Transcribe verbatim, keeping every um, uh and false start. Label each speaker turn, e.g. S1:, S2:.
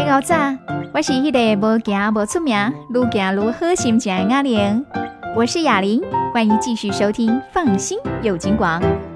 S1: 午早，我是迄个无行无出名，愈行愈好心情的雅玲。我是雅玲，欢迎继续收听《放心有金广》。